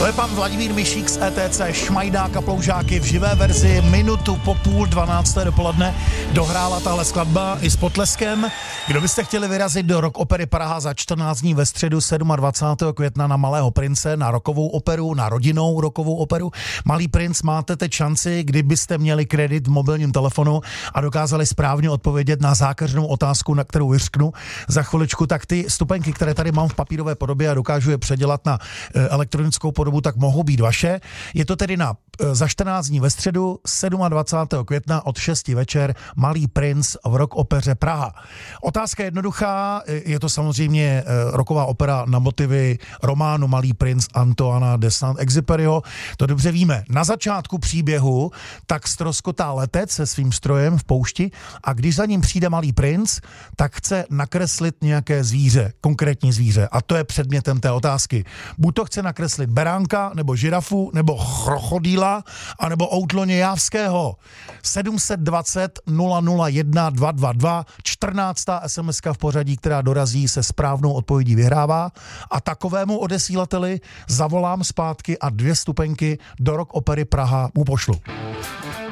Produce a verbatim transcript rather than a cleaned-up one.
To je pan Vladimír Mišík z E T C Šmajdák a Ploužáky v živé verzi. Minutu po půl dvanácté dopoledne dohrála tahle skladba i s potleskem. Kdo byste chtěli vyrazit do Rock Opery Praha za čtrnáct dní ve středu dvacátého sedmého května na Malého prince, na rockovou operu, na rodinnou rockovou operu. Malý princ, máte teď šanci, kdybyste měli kredit v mobilním telefonu a dokázali správně odpovědět na zákeřnou otázku, na kterou vyřknu za chviličku, tak ty stupenky, které tady mám v papírové podobě a dokážu je předělat na elektronickou podobu, tak mohou být vaše. Je to tedy na za čtrnáct dní ve středu dvacátého sedmého května od šesti večer Malý princ v Rock Opeře Praha. Otázka je jednoduchá, je to samozřejmě rocková opera na motivy románu Malý princ Antoana de Saint-Exupéryho. To dobře víme. Na začátku příběhu tak ztroskotá letec se svým strojem v poušti a když za ním přijde Malý princ, tak chce nakreslit nějaké zvíře, konkrétní zvíře. A to je předmětem té otázky. Buď to chce nakreslit beránka, nebo žirafu, nebo krokodýla, a nebo outloně jávského. sedm set dvacet nula nula jedna dva dva dva, čtrnáctá SMSka v pořadí, která dorazí se správnou odpovědí, vyhrává a takovému odesílateli zavolám zpátky a dvě stupenky do Rock Opery Praha mu pošlu.